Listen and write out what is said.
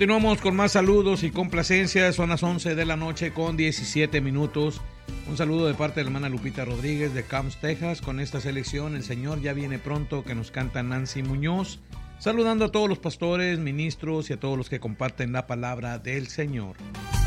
Continuamos con más saludos y complacencias. Son las 11 de la noche con 17 minutos. Un saludo de parte de la hermana Lupita Rodríguez de Camps, Texas. Con esta selección, El Señor ya viene pronto, que nos canta Nancy Muñoz. Saludando a todos los pastores, ministros y a todos los que comparten la palabra del Señor.